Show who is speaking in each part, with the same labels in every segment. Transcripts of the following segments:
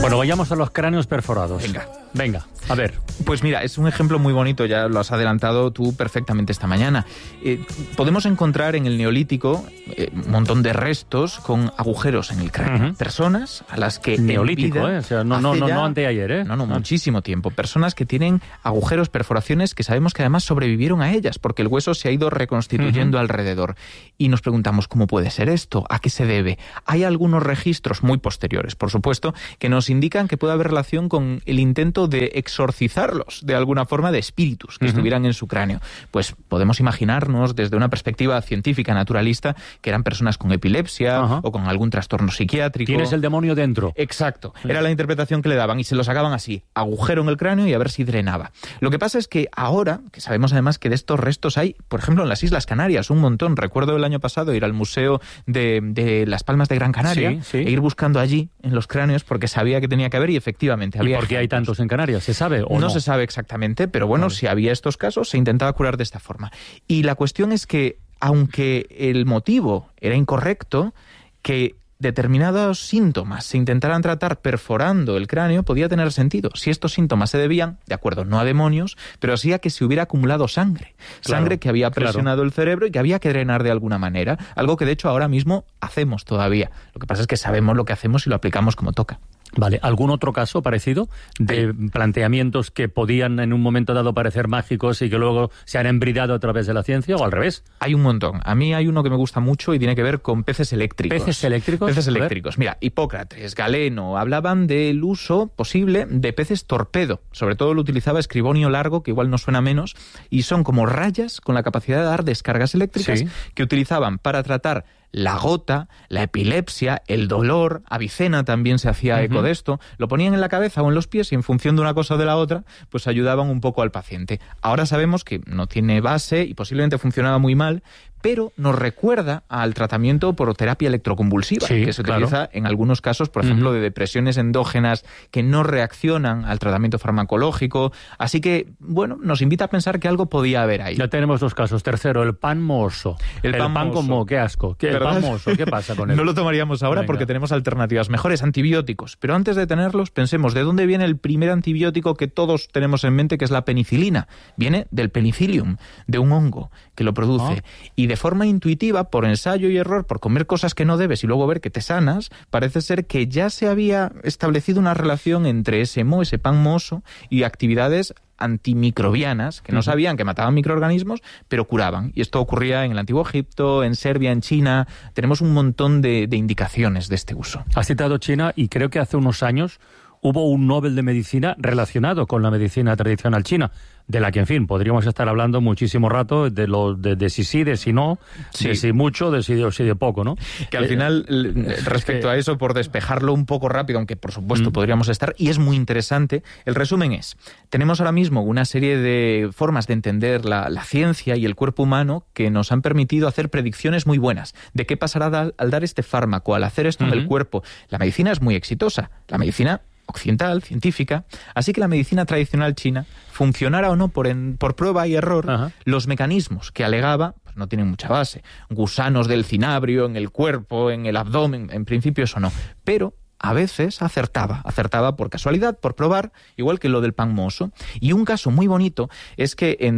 Speaker 1: Bueno, vayamos a los cráneos perforados. Venga, a ver.
Speaker 2: Pues mira, es un ejemplo muy bonito, ya lo has adelantado tú perfectamente esta mañana. Podemos encontrar en el Neolítico un montón de restos con agujeros en el cráneo. Personas a las que...
Speaker 1: Neolítico, o sea, no anteayer, ¿eh?
Speaker 2: No, muchísimo tiempo. Personas que tienen agujeros, perforaciones, que sabemos que además sobrevivieron a ellas, porque el hueso se ha ido reconstituyendo alrededor. Y nos preguntamos, ¿cómo puede ser esto? ¿A qué se debe? Hay algunos registros muy posteriores, por supuesto, que nos indican que puede haber relación con el intento de exorcizarlos de alguna forma de espíritus que estuvieran en su cráneo. Pues podemos imaginarnos desde una perspectiva científica, naturalista, que eran personas con epilepsia o con algún trastorno psiquiátrico.
Speaker 1: Tienes el demonio dentro.
Speaker 2: Exacto. Era la interpretación que le daban y se lo sacaban así, agujero en el cráneo y a ver si drenaba. Lo que pasa es que ahora, que sabemos además que de estos restos hay, por ejemplo, en las Islas Canarias, un montón. Recuerdo el año pasado ir al Museo de Las Palmas de Gran Canaria e ir buscando allí en los cráneos porque sabía que tenía que haber y efectivamente había.
Speaker 1: ¿Y por qué hay tantos en Canarias? ¿Se sabe o no?
Speaker 2: No se sabe exactamente, pero bueno, si había estos casos, se intentaba curar de esta forma. Y la cuestión es que, aunque el motivo era incorrecto, que determinados síntomas se intentaran tratar perforando el cráneo podía tener sentido. Si estos síntomas se debían, de acuerdo, no a demonios, pero sí a que se hubiera acumulado sangre. Sangre que había presionado el cerebro y que había que drenar de alguna manera. Algo que de hecho ahora mismo hacemos todavía. Lo que pasa es que sabemos lo que hacemos y lo aplicamos como toca.
Speaker 1: Vale, ¿algún otro caso parecido de planteamientos que podían en un momento dado parecer mágicos y que luego se han embridado a través de la ciencia o al revés?
Speaker 2: Hay un montón. A mí hay uno que me gusta mucho y tiene que ver con peces eléctricos.
Speaker 1: ¿Peces eléctricos?
Speaker 2: Peces eléctricos. Mira, Hipócrates, Galeno, hablaban del uso posible de peces torpedo. Sobre todo lo utilizaba Escribonio Largo, que igual no suena menos, y son como rayas con la capacidad de dar descargas eléctricas que utilizaban para tratar la gota, la epilepsia, el dolor. Avicena también se hacía eco de esto. Lo ponían en la cabeza o en los pies y en función de una cosa o de la otra, pues ayudaban un poco al paciente. Ahora sabemos que no tiene base y posiblemente funcionaba muy mal, pero nos recuerda al tratamiento por terapia electroconvulsiva, que se utiliza en algunos casos, por ejemplo, de depresiones endógenas que no reaccionan al tratamiento farmacológico. Así que, bueno, nos invita a pensar que algo podía haber ahí.
Speaker 1: Ya tenemos dos casos. Tercero, el pan mohoso. El pan con moho, qué asco. El pan mohoso, ¿qué pasa con él?
Speaker 2: No lo tomaríamos ahora porque tenemos alternativas mejores, antibióticos. Pero antes de tenerlos, pensemos, ¿de dónde viene el primer antibiótico que todos tenemos en mente, que es la penicilina? Viene del penicillium, de un hongo que lo produce. Y de forma intuitiva, por ensayo y error, por comer cosas que no debes y luego ver que te sanas, parece ser que ya se había establecido una relación entre ese moho, ese pan mohoso, y actividades antimicrobianas, que no sabían que mataban microorganismos, pero curaban. Y esto ocurría en el Antiguo Egipto, en Serbia, en China. Tenemos un montón de indicaciones de este uso.
Speaker 1: Has citado China y creo que hace unos años hubo un Nobel de Medicina relacionado con la medicina tradicional china, de la que, en fin, podríamos estar hablando muchísimo rato de si sí, de si no, de si mucho, de si de poco, ¿no?
Speaker 2: Que al final, respecto a eso, por despejarlo un poco rápido, aunque por supuesto podríamos estar, y es muy interesante, el resumen es, tenemos ahora mismo una serie de formas de entender la ciencia y el cuerpo humano que nos han permitido hacer predicciones muy buenas de qué pasará al dar este fármaco, al hacer esto en el cuerpo. La medicina es muy exitosa, la medicina occidental, científica, así que la medicina tradicional china, funcionara o no por prueba y error, los mecanismos que alegaba pues no tienen mucha base. Gusanos del cinabrio en el cuerpo, en el abdomen, en principio eso no, pero a veces acertaba por casualidad, por probar, igual que lo del pan mohoso. Y un caso muy bonito es que en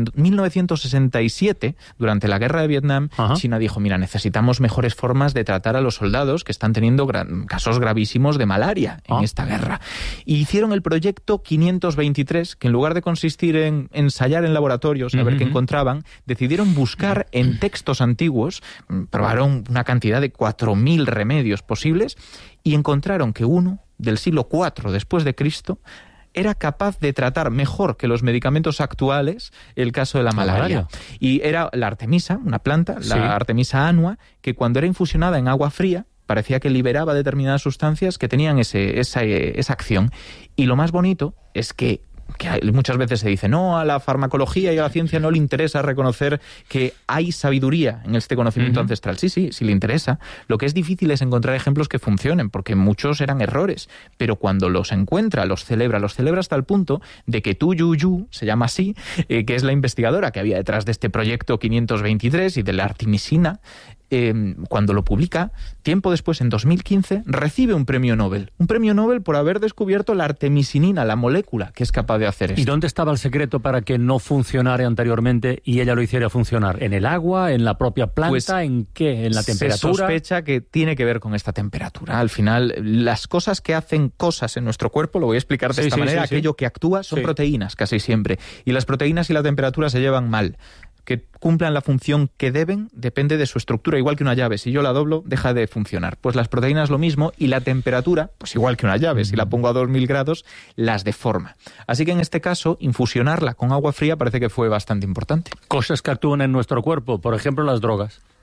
Speaker 2: 1967, durante la guerra de Vietnam, China dijo, mira, necesitamos mejores formas de tratar a los soldados que están teniendo casos gravísimos de malaria en esta guerra. Y hicieron el proyecto 523, que en lugar de consistir en ensayar en laboratorios, a ver qué encontraban, decidieron buscar en textos antiguos, probaron una cantidad de 4.000 remedios posibles, y encontraron que uno, del siglo IV después de Cristo, era capaz de tratar mejor que los medicamentos actuales el caso de la malaria. Y era la artemisa, una planta, la Artemisa annua, que cuando era infusionada en agua fría, parecía que liberaba determinadas sustancias que tenían esa acción. Y lo más bonito es que muchas veces se dice, no, a la farmacología y a la ciencia no le interesa reconocer que hay sabiduría en este conocimiento ancestral. Sí le interesa. Lo que es difícil es encontrar ejemplos que funcionen, porque muchos eran errores, pero cuando los encuentra, los celebra hasta el punto de que Tu Yu, se llama así, que es la investigadora que había detrás de este proyecto 523 y de la artemisina, cuando lo publica, tiempo después, en 2015, recibe un premio Nobel. Un premio Nobel por haber descubierto la artemisinina, la molécula que es capaz de hacer esto.
Speaker 1: ¿Y dónde estaba el secreto para que no funcionara anteriormente y ella lo hiciera funcionar? ¿En el agua? ¿En la propia planta?
Speaker 2: Pues,
Speaker 1: ¿en qué? ¿En la temperatura?
Speaker 2: Se sospecha que tiene que ver con esta temperatura. Al final, las cosas que hacen cosas en nuestro cuerpo, lo voy a explicar de esta manera, aquello que actúa son proteínas casi siempre. Y las proteínas y la temperatura se llevan mal. Que cumplan la función que deben depende de su estructura, igual que una llave. Si yo la doblo, deja de funcionar. Pues las proteínas lo mismo, y la temperatura, pues igual que una llave. Si la pongo a 2000 grados, las deforma. Así que en este caso, infusionarla con agua fría parece que fue bastante importante.
Speaker 1: Cosas que actúan en nuestro cuerpo, por ejemplo, las drogas.